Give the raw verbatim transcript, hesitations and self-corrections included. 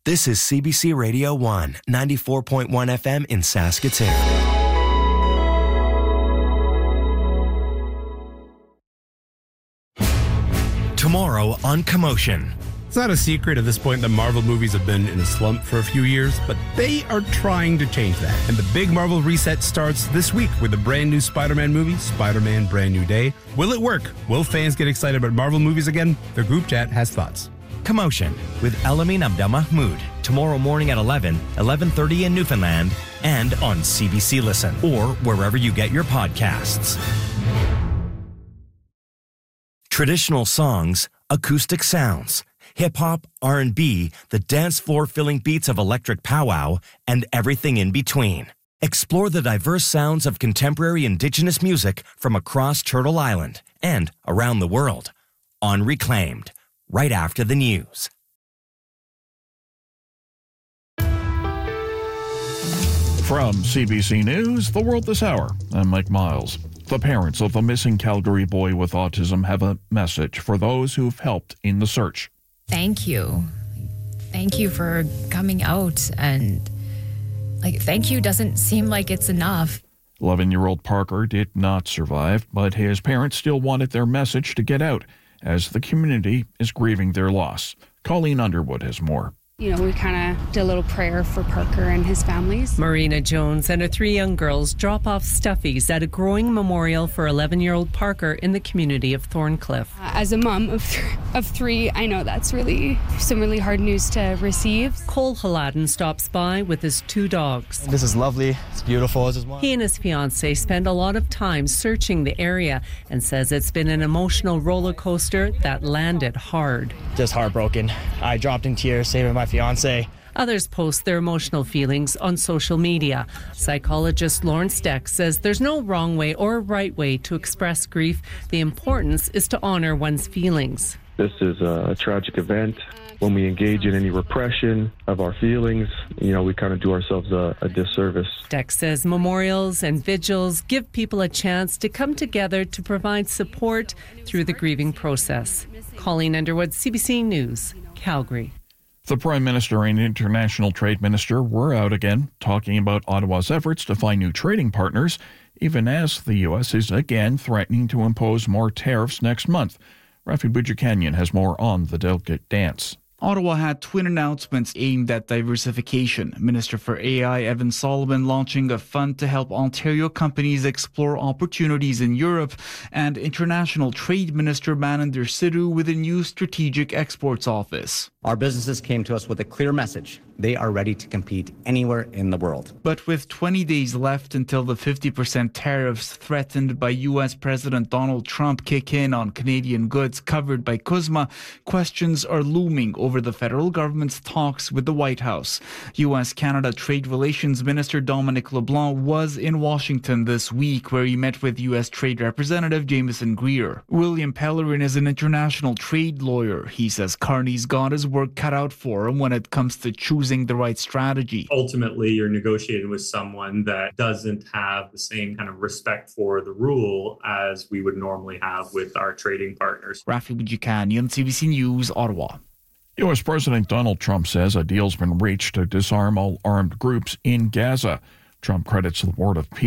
This is C B C Radio one, ninety-four point one F M in Saskatoon. Tomorrow on Commotion. It's not a secret at this point that Marvel movies have been in a slump for a few years, but they are trying to change that. And the big Marvel reset starts this week with a brand new Spider-Man movie, Spider-Man Brand New Day. Will it work? Will fans get excited about Marvel movies again? Their group chat has thoughts. Commotion with Elamin Abdelmahmoud. Tomorrow morning at eleven, eleven thirty in Newfoundland, and on C B C Listen, or wherever you get your podcasts. Traditional songs, acoustic sounds, hip-hop, R and B, the dance floor-filling beats of electric powwow, and everything in between. Explore the diverse sounds of contemporary Indigenous music from across Turtle Island and around the world on Reclaimed, right after the news. From C B C News, The World This Hour, I'm Mike Miles. The parents of the missing Calgary boy with autism have a message for those who've helped in the search. Thank you. Thank you for coming out. And, like, thank you doesn't seem like it's enough. eleven-year-old Parker did not survive, but his parents still wanted their message to get out as the community is grieving their loss. Colleen Underwood has more. You know, we kind of did a little prayer for Parker and his families. Marina Jones and her three young girls drop off stuffies at a growing memorial for eleven-year-old Parker in the community of Thorncliffe. Uh, as a mom of, th- of three, I know that's really some really hard news to receive. Cole Haladin stops by with his two dogs. This is lovely. It's beautiful. This is he and his fiancée spend a lot of time searching the area and says it's been an emotional roller coaster that landed hard. Just heartbroken. I dropped in tears saving my fiance. Others post their emotional feelings on social media. Psychologist Lawrence Deck says there's no wrong way or right way to express grief. The importance is to honor one's feelings. This is a tragic event. When we engage in any repression of our feelings, you know, we kind of do ourselves a, a disservice. Deck says memorials and vigils give people a chance to come together to provide support through the grieving process. Colleen Underwood, C B C News, Calgary. The Prime Minister and International Trade Minister were out again, talking about Ottawa's efforts to find new trading partners, even as the U S is again threatening to impose more tariffs next month. Rafi Boudjikanian has more on the delicate dance. Ottawa had twin announcements aimed at diversification. Minister for A I Evan Solomon launching a fund to help Ontario companies explore opportunities in Europe, and International Trade Minister Maninder Sidhu with a new strategic exports office. Our businesses came to us with a clear message. They are ready to compete anywhere in the world. But with twenty days left until the fifty percent tariffs threatened by U S President Donald Trump kick in on Canadian goods covered by CUSMA, questions are looming over the federal government's talks with the White House. U S-Canada Trade Relations Minister Dominic LeBlanc was in Washington this week, where he met with U S Trade Representative Jameson Greer. William Pellerin is an international trade lawyer. He says Carney's got his work cut out for him when it comes to choosing the right strategy. Ultimately, you're negotiating with someone that doesn't have the same kind of respect for the rule as we would normally have with our trading partners. Rafi Boudjikanian, C B C News, Ottawa. U S President Donald Trump says a deal's been reached to disarm all armed groups in Gaza. Trump credits the Word of Peace